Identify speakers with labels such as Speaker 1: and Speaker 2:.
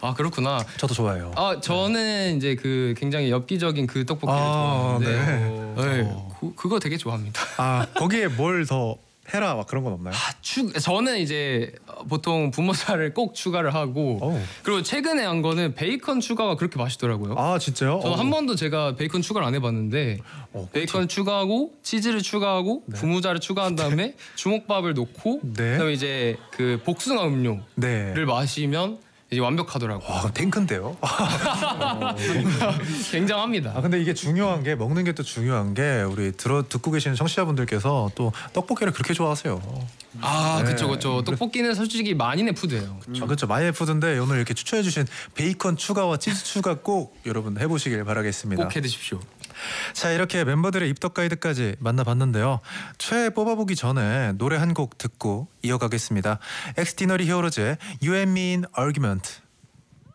Speaker 1: 아 그렇구나.
Speaker 2: 저도 좋아해요.
Speaker 1: 아 저는 이제 그 굉장히 엽기적인 그 떡볶이를 좋아하는데 그거 되게 좋아합니다.
Speaker 2: 아 거기에 뭘 더 해라 막 그런 건 없나요?
Speaker 1: 저는 이제 보통 분모살을 꼭 추가를 하고 그리고 최근에 한 거는 베이컨 추가가 그렇게 맛있더라고요.
Speaker 2: 아 진짜요?
Speaker 1: 저는 한 번도 제가 베이컨 추가를 안 해봤는데 베이컨 추가하고 치즈를 추가하고 분모자를 추가한 다음에 주먹밥을 넣고 그다음에 이제 그 복숭아 음료를 마시면 이제 완벽하더라고요.
Speaker 2: 와, 탱크인데요?
Speaker 1: 굉장합니다.
Speaker 2: 아 근데 이게 중요한 게 먹는 게 또 중요한 게 우리 듣고 계시는 청취자분들께서 또 떡볶이를 그렇게 좋아하세요.
Speaker 1: 아 그쵸. 떡볶이는 솔직히 만인의 푸드예요.
Speaker 2: 그렇죠. 만인의 푸드인데 오늘 이렇게 추천해주신 베이컨 추가와 치즈 추가 꼭 여러분 해보시길 바라겠습니다.
Speaker 1: 꼭 해드십시오.
Speaker 2: 자 이렇게 멤버들의 입덕 가이드까지 만나봤는데요. 최애 뽑아보기 전에 노래 한 곡 듣고 이어가겠습니다. 엑스티너리 히어로즈의 You and Me in Argument.